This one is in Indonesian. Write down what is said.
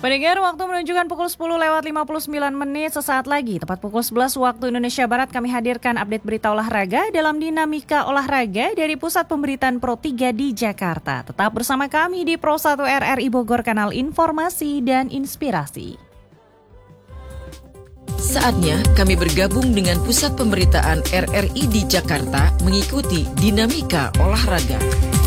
Pendengar, waktu menunjukkan pukul 10 lewat 59 menit. Sesaat lagi, tepat pukul 11 waktu Indonesia Barat, kami hadirkan update berita olahraga dalam Dinamika Olahraga dari Pusat Pemberitaan Pro 3 di Jakarta. Tetap bersama kami di Pro 1 RRI Bogor, kanal informasi dan inspirasi. Saatnya kami bergabung dengan Pusat Pemberitaan RRI di Jakarta mengikuti Dinamika Olahraga.